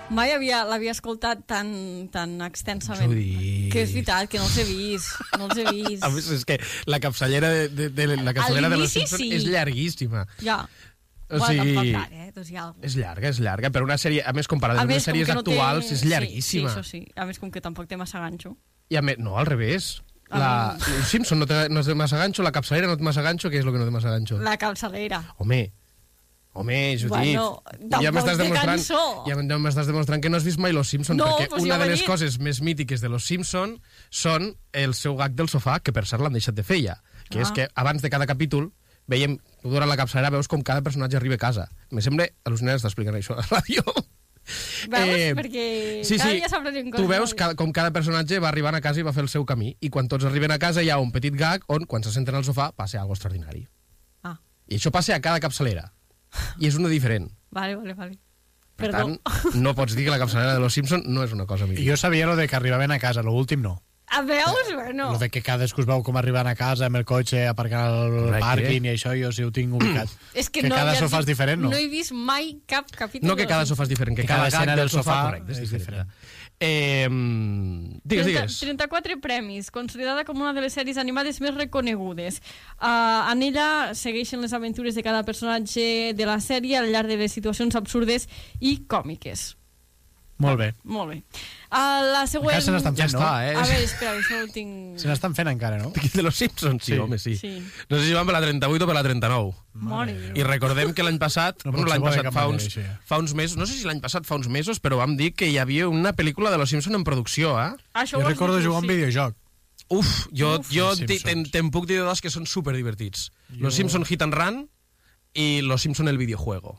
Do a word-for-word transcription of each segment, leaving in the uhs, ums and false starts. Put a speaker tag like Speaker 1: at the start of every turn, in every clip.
Speaker 1: Mai havia, l'havia escoltat tan, tan extensament. Que és veritat, que no els he vist. No els he vist.
Speaker 2: A més, és que la capçalera de, de, de, la capçalera de Los Simpsons sí. és llarguíssima.
Speaker 1: Ja.
Speaker 2: O
Speaker 1: bueno,
Speaker 2: sigui,
Speaker 1: tampoc llarg, eh? Doncs ja...
Speaker 2: És llarga, és llarga. Però una sèrie, a més, comparada amb unes sèries no actuals, té... és llarguíssima.
Speaker 1: Sí, sí, això sí. A més, com que tampoc té massa ganxo.
Speaker 2: I a més, no, al revés. La... Los Simpsons no té, no té massa ganxo, la capçalera no té massa ganxo, què és el que no té massa ganxo?
Speaker 1: La capçalera.
Speaker 2: Home... Home, Judit,
Speaker 1: bueno,
Speaker 2: ja m'estàs demostrant, ja m'estàs demostrant que no has vist mai Los Simpsons,
Speaker 1: no,
Speaker 2: perquè
Speaker 1: pues
Speaker 2: una de les
Speaker 1: dit.
Speaker 2: coses més mítiques de Los Simpsons són el seu gag del sofà, que per cert l'han deixat de fer ja, que ah. és que abans de cada capítol veiem, durant la capçalera veus com cada personatge arriba a casa. Me sembla al·lucinant estar explicant això a la ràdio.
Speaker 1: Veus? Eh, perquè
Speaker 2: sí,
Speaker 1: cada
Speaker 2: sí,
Speaker 1: dia s'aprenen coses.
Speaker 2: Tu veus cada, com cada personatge va arribant a casa i va fer el seu camí, i quan tots arriben a casa hi ha un petit gag on, quan se senten al sofà, passa alguna cosa extraordinari.
Speaker 1: Ah.
Speaker 2: I això passa a cada capçalera. I és una diferent.
Speaker 1: Vale, vale, vale.
Speaker 2: Per
Speaker 1: Perdó.
Speaker 2: tant, no pots dir que la capçalera de Los Simpsons no és una cosa mítica.
Speaker 3: Jo sabia lo de que arribaven a casa, lo últim no.
Speaker 1: A veus? Bueno.
Speaker 3: Lo de que cadascú es veu com arriben a casa amb el cotxe, aparcar el pàrquing i això, jo sí ho tinc ubicat.
Speaker 1: És que,
Speaker 3: que
Speaker 1: no,
Speaker 3: cada
Speaker 1: ja
Speaker 3: sofà és diferent, no?
Speaker 1: No he vist mai cap capítol.
Speaker 2: No que cada sofà és diferent, que, que cada, cada escena del sofà, sofà correcte, és, és diferent. diferent. Eh, digues, digues.
Speaker 1: trenta-quatre premis, considerada com una de les sèries animades més reconegudes. Uh, en ella segueixen les aventures de cada personatge de la sèrie al llarg de les situacions absurdes i còmiques.
Speaker 3: Molt bé.
Speaker 1: Molt bé. Uh, la següent...
Speaker 3: Encara se n'estan fent,
Speaker 2: ja
Speaker 3: no?
Speaker 2: Està, eh?
Speaker 1: A veure, espera, això ho tinc...
Speaker 3: Se n'estan fent encara, no?
Speaker 2: De Los Simpsons, sí, sí. home, sí. sí. No sé si van per la trenta-vuit o per la trenta-nou.
Speaker 1: Mare.
Speaker 2: I recordem que l'any passat, no bueno, l'any passat fa uns, fa uns mesos, no sé si l'any passat fa uns mesos, però vam dir que hi havia una pel·lícula de Los Simpsons en producció, eh?
Speaker 1: Això
Speaker 3: jo recordo jugar un videojoc.
Speaker 2: Uf, jo,
Speaker 3: Uf,
Speaker 2: jo te'n te puc dir dos que són superdivertits. Jo... Los Simpsons Hit and Run i Los Simpsons el videojuego.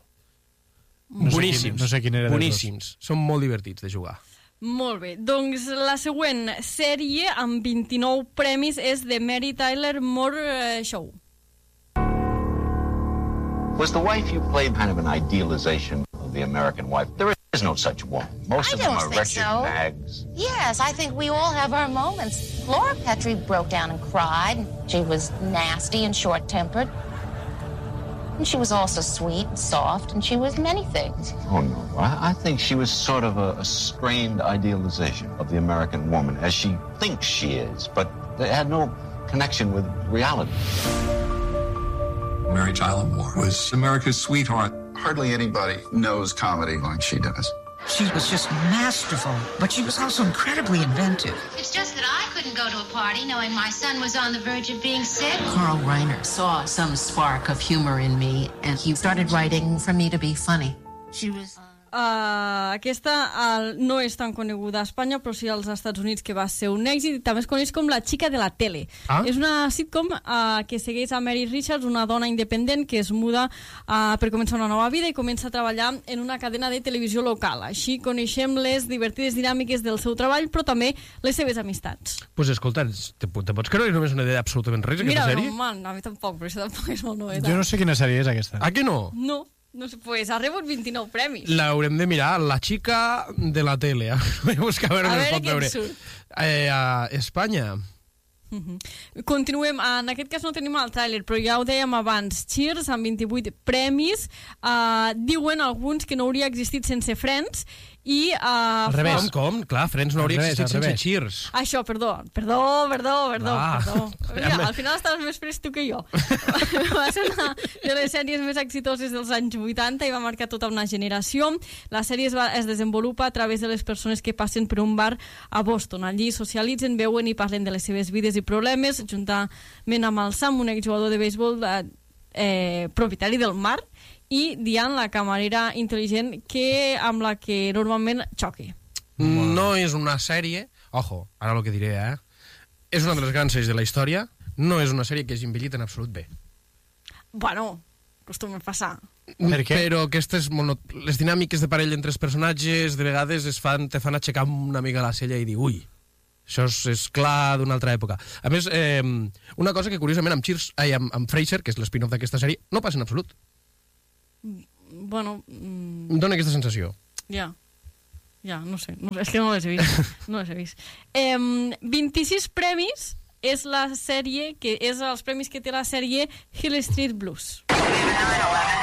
Speaker 3: No
Speaker 2: boníssims,
Speaker 3: sé quin, no sé quin era
Speaker 2: boníssims. Són molt divertits de jugar.
Speaker 1: Molt bé, doncs la següent sèrie amb vint-i-nou premis és The Mary Tyler Moore Show.
Speaker 4: Was the wife you played kind of an idealization of the American wife? There is no such woman. Most
Speaker 5: I
Speaker 4: of them
Speaker 5: don't
Speaker 4: are
Speaker 5: think
Speaker 4: wretched
Speaker 5: so.
Speaker 4: nags.
Speaker 5: Yes, I think we all have our moments. Laura Petrie broke down and cried. She was nasty and short-tempered. And she was also sweet and soft, and she was many things.
Speaker 4: Oh, no. I, I think she was sort of a, a strained idealization of the American woman, as she thinks she is, but they had no connection with reality.
Speaker 6: Mary Tyler Moore was America's sweetheart. Hardly anybody knows comedy like she does.
Speaker 7: She was just masterful, but she was also incredibly inventive.
Speaker 8: It's just that I couldn't go to a party knowing my son was on the verge of being sick.
Speaker 7: Carl Reiner saw some spark of humor in me, and he started writing for me to be funny. She was...
Speaker 1: Uh, aquesta uh, no és tan coneguda a Espanya, però sí als Estats Units, que va ser un èxit, i també es coneix com La xica de la tele. Ah? És una sitcom uh, que segueix a Mary Richards, una dona independent que es muda uh, per començar una nova vida i comença a treballar en una cadena de televisió local. Així coneixem les divertides dinàmiques del seu treball, però també les seves amistats.
Speaker 2: Doncs pues escolta, te, te pots creure només una idea absolutament res, aquesta
Speaker 1: Mira,
Speaker 2: sèrie?
Speaker 1: Mira, man, a mi tampoc, però això tampoc és molt novetat.
Speaker 3: Jo no sé quina sèrie és aquesta.
Speaker 2: Ah, que no?
Speaker 1: No. No sé, pues ha rebut vint-i-nou premis.
Speaker 2: L'haurem de mirar, La xica de la tele. Vaig a buscar a veure on es pot veure. Eh, a Espanya.
Speaker 1: Uh-huh. Continuem, en aquest cas no tenim el tràiler, però ja ho dèiem abans. Cheers, amb vint-i-vuit premis. Uh, diuen alguns que no hauria existit sense Friends. I, uh,
Speaker 2: al revés. Com, com? Clar, Friends no hauria existit sense Cheers.
Speaker 1: Això, perdó. Perdó, perdó, perdó.
Speaker 2: Ah.
Speaker 1: perdó. Mira, al final estaves més fresc tu que jo. Va ser una de les sèries més exitoses dels anys vuitanta i va marcar tota una generació. La sèrie es, va, es desenvolupa a través de les persones que passen per un bar a Boston. Allí socialitzen, veuen i parlen de les seves vides i problemes, juntament amb el Sam, un exjugador de béisbol eh, eh, propietari del mar, i Diane, la camarera intel·ligent que amb la que normalment xoque.
Speaker 2: No és una sèrie, ojo, ara el que diré, eh? És una de les grans sèries de la història, no és una sèrie que hagi envellit en absolut bé.
Speaker 1: Bueno, acostuma a passar.
Speaker 2: Per què? Però aquestes mono... les dinàmiques de parella entre els personatges de vegades es fan, te fan aixecar una mica la cella i dir, ui, això és, és clar d'una altra època. A més, eh, una cosa que curiosament amb Cheers, ai, amb, amb Frasier, que és l'espin-off d'aquesta sèrie, no passa en absolut.
Speaker 1: Bueno... Mm...
Speaker 2: Em dóna aquesta sensació.
Speaker 1: Ja. Ja, no sé. No sé, és que no les he vist. No les he vist. Eh, vint-i-sis premis és la sèrie, que és els premis que té la sèrie Hill Street Blues.